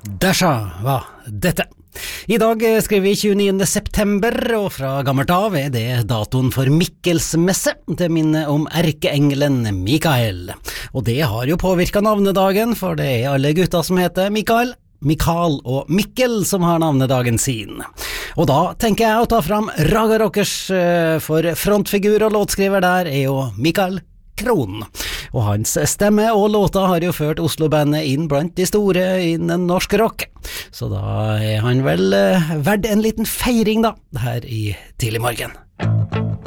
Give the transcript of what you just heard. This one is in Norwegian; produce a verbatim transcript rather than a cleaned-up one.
Dasha var dette. I dag skriver vi tjueniende september, og fra gammelt av er det datoen for Mikkelsmesse, til minne om erkeengelen Mikael. Og det har jo påvirket navnedagen, for det er alle gutta som heter Mikael, Mikael og Mikkel som har navnedagen sin. Og da tenker jeg å ta fram Raga Rockers, for frontfigur og låtskriver der er jo Mikael Krohn. Og hans stemme og låta har jo ført Oslo-bandet inn blant de store innen norsk rock. Så da er han vel uh, verdt en liten feiring da, her i tidlig morgen.